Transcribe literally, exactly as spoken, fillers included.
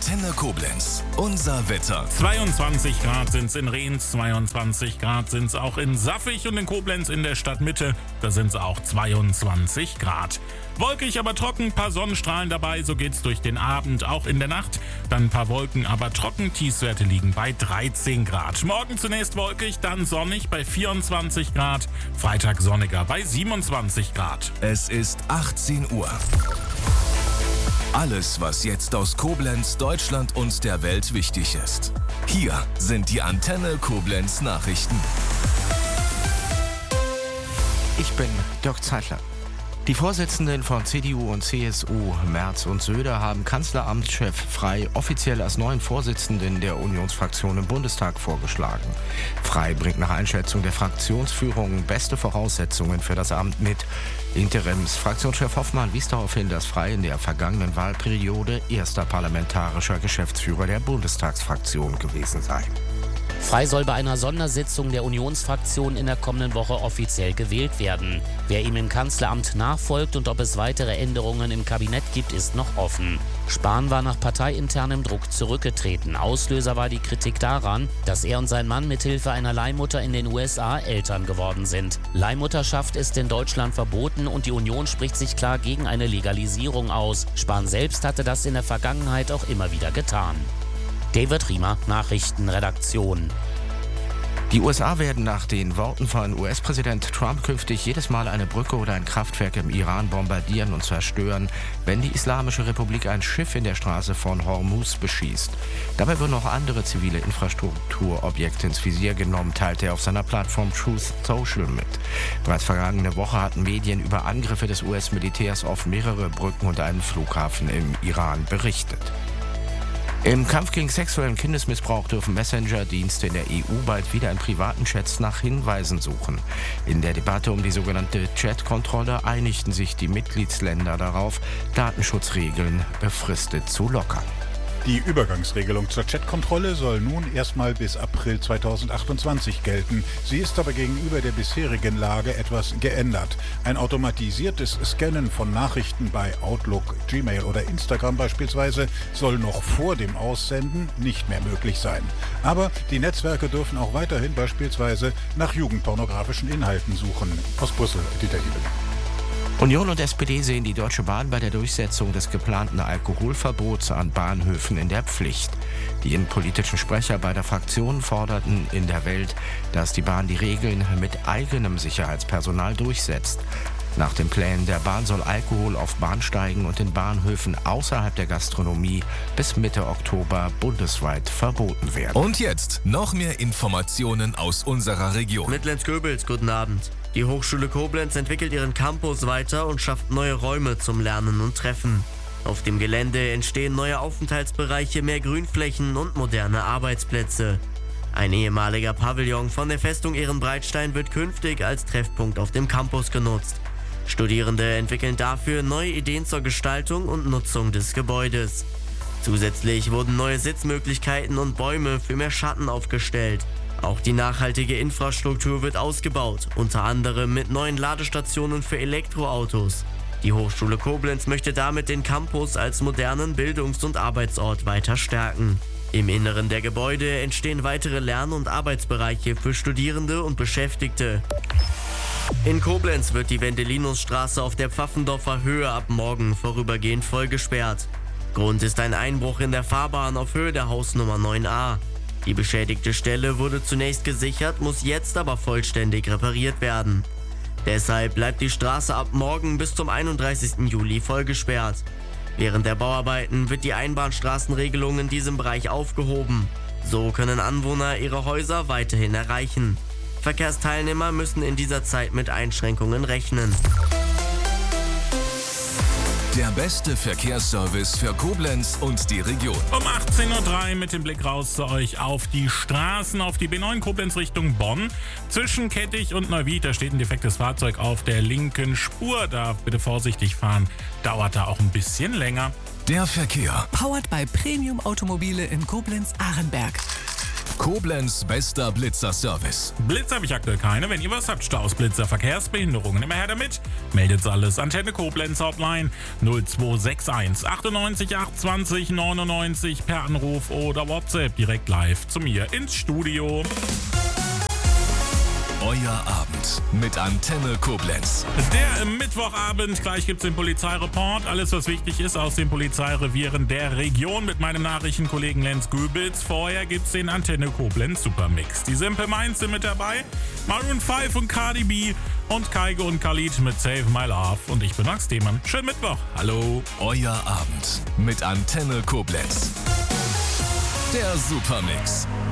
Antenne Koblenz. Unser Wetter. zweiundzwanzig Grad sind's in Rehns, zweiundzwanzig Grad sind's auch in Saffig und in Koblenz in der Stadtmitte. Da sind's auch zweiundzwanzig Grad. Wolkig, aber trocken, paar Sonnenstrahlen dabei, so geht's durch den Abend, auch in der Nacht. Dann ein paar Wolken, aber trocken, Tiefstwerte liegen bei dreizehn Grad. Morgen zunächst wolkig, dann sonnig bei vierundzwanzig Grad. Freitag sonniger bei siebenundzwanzig Grad. Es ist achtzehn Uhr. Alles, was jetzt aus Koblenz, Deutschland und der Welt wichtig ist. Hier sind die Antenne Koblenz Nachrichten. Ich bin Dirk Zeitler. Die Vorsitzenden von C D U und C S U, Merz und Söder, haben Kanzleramtschef Frey offiziell als neuen Vorsitzenden der Unionsfraktion im Bundestag vorgeschlagen. Frey bringt nach Einschätzung der Fraktionsführung beste Voraussetzungen für das Amt mit. Interims-Fraktionschef Hoffmann wies darauf hin, dass Frey in der vergangenen Wahlperiode erster parlamentarischer Geschäftsführer der Bundestagsfraktion gewesen sei. Frey soll bei einer Sondersitzung der Unionsfraktion in der kommenden Woche offiziell gewählt werden. Wer ihm im Kanzleramt nachfolgt und ob es weitere Änderungen im Kabinett gibt, ist noch offen. Spahn war nach parteiinternem Druck zurückgetreten. Auslöser war die Kritik daran, dass er und sein Mann mithilfe einer Leihmutter in den U S A Eltern geworden sind. Leihmutterschaft ist in Deutschland verboten und die Union spricht sich klar gegen eine Legalisierung aus. Spahn selbst hatte das in der Vergangenheit auch immer wieder getan. David Riemer, Nachrichtenredaktion. Die U S A werden nach den Worten von U S-Präsident Trump künftig jedes Mal eine Brücke oder ein Kraftwerk im Iran bombardieren und zerstören, wenn die Islamische Republik ein Schiff in der Straße von Hormuz beschießt. Dabei würden auch andere zivile Infrastrukturobjekte ins Visier genommen, teilte er auf seiner Plattform Truth Social mit. Bereits vergangene Woche hatten Medien über Angriffe des U S-Militärs auf mehrere Brücken und einen Flughafen im Iran berichtet. Im Kampf gegen sexuellen Kindesmissbrauch dürfen Messenger-Dienste in der E U bald wieder in privaten Chats nach Hinweisen suchen. In der Debatte um die sogenannte Chat-Kontrolle einigten sich die Mitgliedsländer darauf, Datenschutzregeln befristet zu lockern. Die Übergangsregelung zur Chatkontrolle soll nun erstmal bis April zweitausendachtundzwanzig gelten. Sie ist aber gegenüber der bisherigen Lage etwas geändert. Ein automatisiertes Scannen von Nachrichten bei Outlook, Gmail oder Instagram beispielsweise soll noch vor dem Aussenden nicht mehr möglich sein. Aber die Netzwerke dürfen auch weiterhin beispielsweise nach jugendpornografischen Inhalten suchen. Aus Brüssel, Dieter Hebel. Union und S P D sehen die Deutsche Bahn bei der Durchsetzung des geplanten Alkoholverbots an Bahnhöfen in der Pflicht. Die innenpolitischen Sprecher beider Fraktionen forderten in der Welt, dass die Bahn die Regeln mit eigenem Sicherheitspersonal durchsetzt. Nach den Plänen der Bahn soll Alkohol auf Bahnsteigen und in Bahnhöfen außerhalb der Gastronomie bis Mitte Oktober bundesweit verboten werden. Und jetzt noch mehr Informationen aus unserer Region. Mit Lenz Goebels, guten Abend. Die Hochschule Koblenz entwickelt ihren Campus weiter und schafft neue Räume zum Lernen und Treffen. Auf dem Gelände entstehen neue Aufenthaltsbereiche, mehr Grünflächen und moderne Arbeitsplätze. Ein ehemaliger Pavillon von der Festung Ehrenbreitstein wird künftig als Treffpunkt auf dem Campus genutzt. Studierende entwickeln dafür neue Ideen zur Gestaltung und Nutzung des Gebäudes. Zusätzlich wurden neue Sitzmöglichkeiten und Bäume für mehr Schatten aufgestellt. Auch die nachhaltige Infrastruktur wird ausgebaut, unter anderem mit neuen Ladestationen für Elektroautos. Die Hochschule Koblenz möchte damit den Campus als modernen Bildungs- und Arbeitsort weiter stärken. Im Inneren der Gebäude entstehen weitere Lern- und Arbeitsbereiche für Studierende und Beschäftigte. In Koblenz wird die Wendelinusstraße auf der Pfaffendorfer Höhe ab morgen vorübergehend voll gesperrt. Grund ist ein Einbruch in der Fahrbahn auf Höhe der Hausnummer neun a. Die beschädigte Stelle wurde zunächst gesichert, muss jetzt aber vollständig repariert werden. Deshalb bleibt die Straße ab morgen bis zum einunddreißigsten Juli voll gesperrt. Während der Bauarbeiten wird die Einbahnstraßenregelung in diesem Bereich aufgehoben. So können Anwohner ihre Häuser weiterhin erreichen. Verkehrsteilnehmer müssen in dieser Zeit mit Einschränkungen rechnen. Der beste Verkehrsservice für Koblenz und die Region. Um achtzehn Uhr drei mit dem Blick raus zu euch auf die Straßen, auf die B neun Koblenz Richtung Bonn. Zwischen Kettich und Neuwied, da steht ein defektes Fahrzeug auf der linken Spur. Da bitte vorsichtig fahren, dauert da auch ein bisschen länger. Der Verkehr. Powered by Premium Automobile in Koblenz-Ahrenberg. Koblenz bester Blitzer-Service. Blitz habe ich aktuell keine. Wenn ihr was habt, Staus, Blitzer, Verkehrsbehinderungen, immer her damit. Meldet's alles. Antenne Koblenz Hotline null zwei sechs eins achtundneunzig achtundzwanzig neunundneunzig per Anruf oder WhatsApp direkt live zu mir ins Studio. Euer Abend mit Antenne Koblenz. Der Mittwochabend, gleich gibt's den Polizeireport. Alles, was wichtig ist aus den Polizeirevieren der Region mit meinem Nachrichtenkollegen Lenz Göbitz. Vorher gibt's den Antenne Koblenz Supermix. Die Simple Minds sind mit dabei. Maroon fünf und Cardi B und Kaige und Khalid mit Save My Love. Und ich bin Max Demann. Schönen Mittwoch. Hallo. Euer Abend mit Antenne Koblenz. Der Supermix.